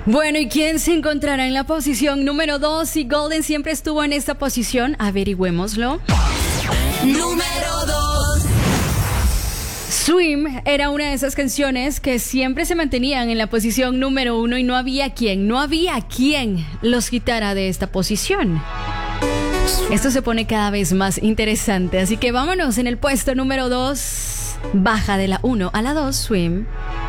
Bueno, ¿y quién se encontrará en la posición número 2? Si Golden siempre estuvo en esta posición, averigüémoslo. Número 2. Swim era una de esas canciones que siempre se mantenían en la posición número 1 y no había quien los quitara de esta posición. Esto se pone cada vez más interesante, así que vámonos en el puesto número 2. Baja de la 1 a la 2, Swim.